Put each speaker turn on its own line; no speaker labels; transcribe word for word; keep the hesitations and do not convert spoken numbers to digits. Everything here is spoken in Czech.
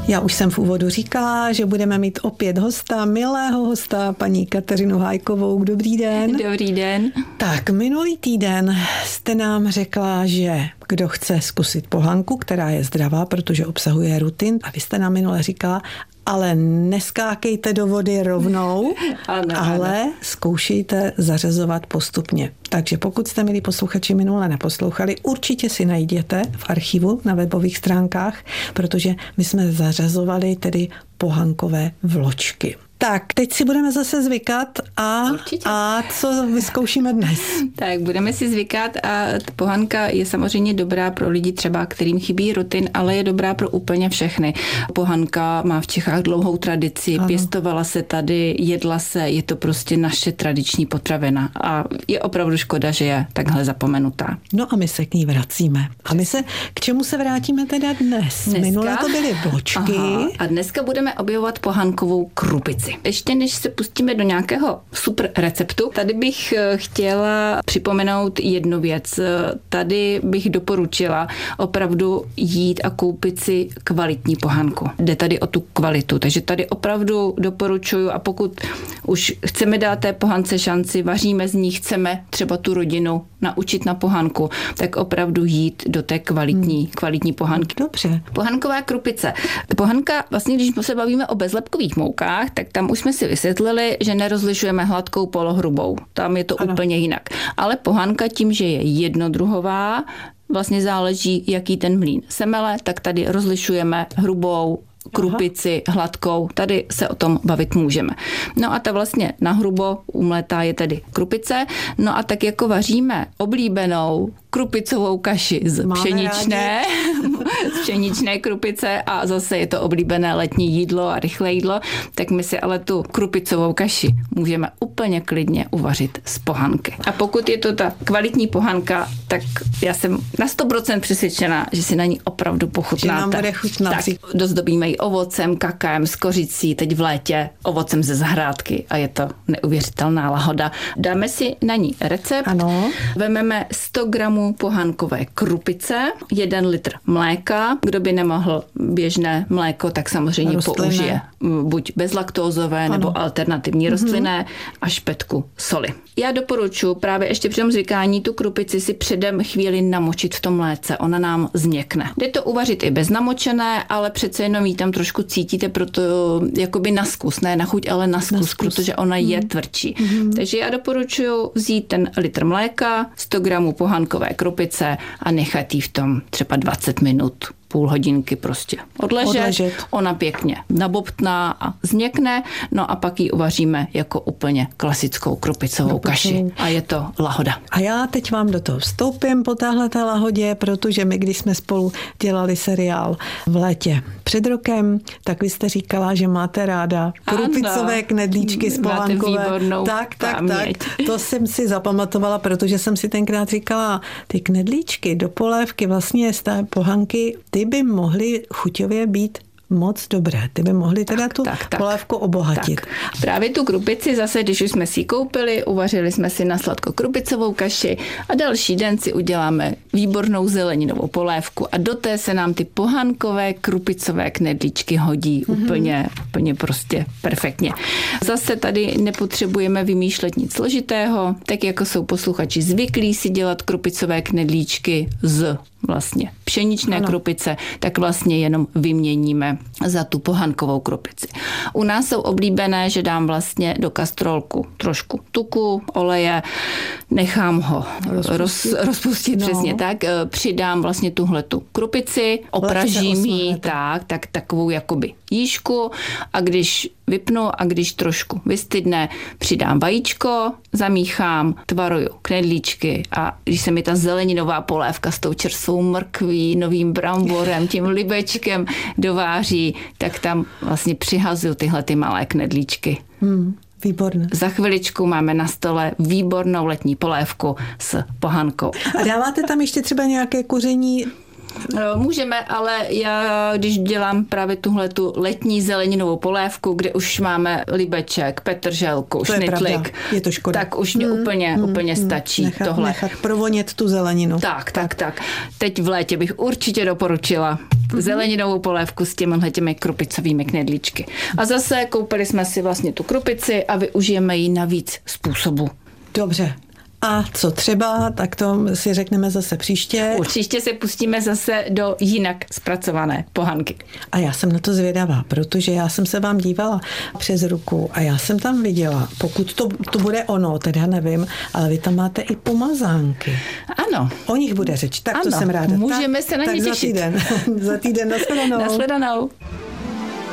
Já už jsem v úvodu říkala, že budeme mít opět hosta, milého hosta, paní Kateřinu Hájkovou. Dobrý den.
Dobrý den.
Tak, minulý týden jste nám řekla, že kdo chce zkusit pohanku, která je zdravá, protože obsahuje rutin, a vy jste nám minule říkala, ale neskákejte do vody rovnou,
ano,
ale
ano.
zkoušejte zařazovat postupně. Takže pokud jste, milí posluchači, minule neposlouchali, určitě si najděte v archivu na webových stránkách, protože my jsme zařazovali tedy pohankové vločky. Tak, teď si budeme zase zvykat a, a co vyzkoušíme dnes?
Tak, budeme si zvykat a pohanka je samozřejmě dobrá pro lidi třeba, kterým chybí rutin, ale je dobrá pro úplně všechny. Pohanka má v Čechách dlouhou tradici, ano. Pěstovala se tady, jedla se, je to prostě naše tradiční potravina a je opravdu škoda, že je takhle zapomenutá.
No a my se k ní vracíme. A my se, k čemu se vrátíme teda dnes? dneska? Minule to byly vločky.
Aha, a dneska budeme objevovat pohankovou krupici. Ještě než se pustíme do nějakého super receptu, tady bych chtěla připomenout jednu věc. Tady bych doporučila opravdu jít a koupit si kvalitní pohanku. Jde tady o tu kvalitu, takže tady opravdu doporučuju a pokud už chceme dát té pohance šanci, vaříme z ní, chceme třeba tu rodinu naučit na pohanku, tak opravdu jít do té kvalitní, hmm. kvalitní pohanky.
Dobře.
Pohanková krupice. Pohanka, vlastně když se bavíme o bezlepkových moukách, tak tam už jsme si vysvětlili, že nerozlišujeme hladkou polohrubou. Tam je to ano. úplně jinak. Ale pohanka tím, že je jednodruhová, vlastně záleží, jaký ten mlýn semele, tak tady rozlišujeme hrubou, krupici, aha. hladkou, tady se o tom bavit můžeme. No a ta vlastně nahrubo umletá je tedy krupice, no a tak jako vaříme oblíbenou krupicovou kaši z Máme pšeničné, z pšeničné krupice a zase je to oblíbené letní jídlo a rychlé jídlo, tak my si ale tu krupicovou kaši můžeme úplně klidně uvařit z pohanky. A pokud je to ta kvalitní pohanka, tak já jsem na sto procent přesvědčená, že si na ní opravdu pochutnáte.
Že nám bude chutnat.
Tak dozdobíme ji ovocem, kakem, s kořicí, teď v létě ovocem ze zahrádky a je to neuvěřitelná lahoda. Dáme si na ní recept.
Ano.
Vememe sto gramů pohankové krupice, jeden litr mléka. Kdo by nemohl běžné mléko, tak samozřejmě rostlinné. Použije buď bezlaktózové ano. nebo alternativní rostlinné mm-hmm. a špetku soli. Já doporučuji právě ještě při tom zvykání tu krupici si předem chvíli namočit v tom mléce. Ona nám změkne. Jde to uvařit i bez namočené, ale přece jenom ji tam trošku cítíte, proto jakoby na zkus, ne na chuť, ale na zkus, na zkus. Protože ona mm. je tvrdší. Mm-hmm. Takže já doporučuji vzít ten litr mléka, sto gramů pohankové krupice a nechat ji v tom třeba dvacet minut. Půl hodinky prostě odležet, odležet. Ona pěkně nabobtná a změkne, no a pak ji uvaříme jako úplně klasickou krupicovou kaši. A je to lahoda.
A já teď vám do toho vstoupím po téhleté lahodě, protože my, když jsme spolu dělali seriál v létě před rokem, tak vy jste říkala, že máte ráda krupicové ano. knedlíčky z pohankové. Tak, tak, paměť. tak. To jsem si zapamatovala, protože jsem si tenkrát říkala, ty knedlíčky do polévky vlastně z té pohanky, ty by mohly chuťově být moc dobré. Ty by mohly teda tak, tu tak, tak, polévku obohatit.
Tak. Právě tu krupici zase, když už jsme si ji koupili, uvařili jsme si na sladko krupicovou kaši a další den si uděláme výbornou zeleninovou polévku a do té se nám ty pohankové krupicové knedlíčky hodí mm-hmm. úplně, úplně prostě perfektně. Zase tady nepotřebujeme vymýšlet nic složitého, tak jako jsou posluchači zvyklí si dělat krupicové knedlíčky z vlastně pšeničné ano. krupice, tak vlastně jenom vyměníme za tu pohankovou krupici. U nás jsou oblíbené, že dám vlastně do kastrolku trošku tuku, oleje, nechám ho rozpustit, roz, rozpustit no. přesně tak, přidám vlastně tuhletu krupici, opražím ji tak, tak takovou jakoby jížku a když vypnu a když trošku vystydne, přidám vajíčko, zamíchám, tvaruju knedlíčky a když se mi ta zeleninová polévka s tou čerstvou mrkví, novým bramborem, tím libečkem dováří, tak tam vlastně přihazuju tyhle ty malé knedlíčky.
Hmm. Výborné.
Za chviličku máme na stole výbornou letní polévku s pohankou.
A dáváte tam ještě třeba nějaké koření
Můžeme, ale já, když dělám právě tuhle tu letní zeleninovou polévku, kde už máme libeček, petrželku,
to
šnitlik,
je, je to škoda.
Tak už mě hmm, úplně, hmm, úplně stačí
nechat,
tohle.
Nechat provonět tu zeleninu.
Tak, tak, tak. Teď v létě bych určitě doporučila mm-hmm. zeleninovou polévku s těmihle těmi krupicovými knedlíčky. A zase koupili jsme si vlastně tu krupici a využijeme ji na víc způsobů.
Dobře. A co třeba, tak to si řekneme zase příště.
Určitě se pustíme zase do jinak zpracované pohanky.
A já jsem na to zvědavá, protože já jsem se vám dívala přes ruku a já jsem tam viděla, pokud to, to bude ono, teda nevím, ale vy tam máte i pomazánky.
Ano.
O nich bude řeč, tak
ano,
to jsem ráda.
Můžeme
tak,
se na
tak
ně
za
těšit.
týden. za týden, nashledanou.
Nashledanou.